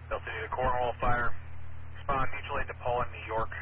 Delta to Cornwall Fire. Respond mutual aid to Paul in New York.